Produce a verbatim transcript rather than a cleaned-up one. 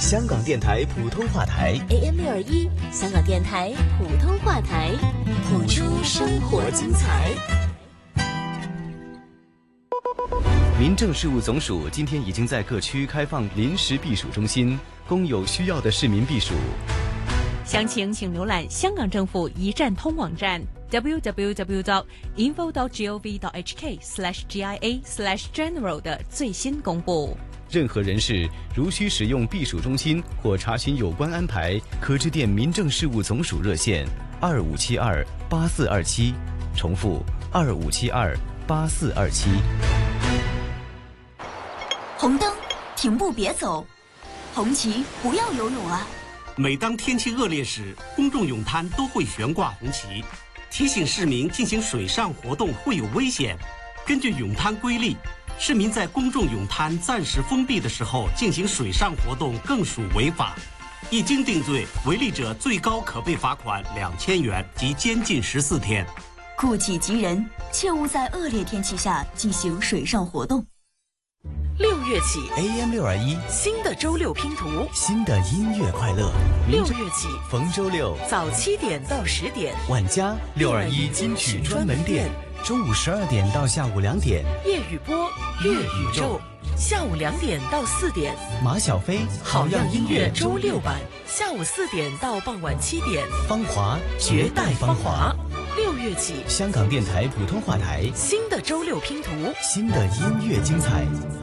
香港电台普通话台 A M 六二一，香港电台普通话台，谱出生活精彩。 民政事务总署今天已经在各区开放临时避暑中心，供有需要的市民避暑。 详情请浏览香港政府一站通网站 double-u double-u double-u dot info dot gov dot h k slash g i a slash general 的最新公布。 任何人士如需使用避暑中心或查询有关安排，可致电民政事务总署热线二五七二八四二七，重复二五七二八四二七。 红灯，停步别走；红旗，不要游泳啊！ 每当天气恶劣时，公众泳滩都会悬挂红旗，提醒市民进行水上活动会有危险。根据泳滩规例，市民在公众泳滩暂时封闭的时候进行水上活动更属违法，一经定罪，违例者最高可被罚款两千元及监禁十四天。 顾己及人，切勿在恶劣天气下进行水上活动。 六月起 A M 六二一新的周六拼图， 新的音乐快乐。 六月起逢周六早七点到十点， 晚家六二一金曲专门店，中午十二点到下午两点， 粤语播粤宇宙，下午两点到四点， 马小飞好样音乐周六版，下午四点到傍晚七点， 芳华绝代芳华。六月起， 香港电台普通话台新的周六拼图， 新的音乐精彩。